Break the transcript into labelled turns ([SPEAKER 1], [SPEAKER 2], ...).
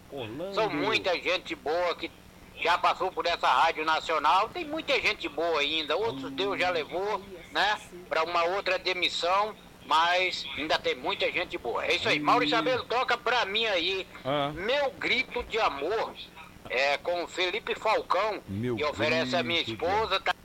[SPEAKER 1] São muita gente boa que já passou por essa rádio nacional. Tem muita gente boa ainda. Outros Deus já levou, né, para uma outra demissão. Mas ainda tem muita gente boa. É isso aí. Maurício Abelo, toca pra mim aí. Meu Grito de Amor. Com o Felipe Falcão, que oferece a minha esposa. Tá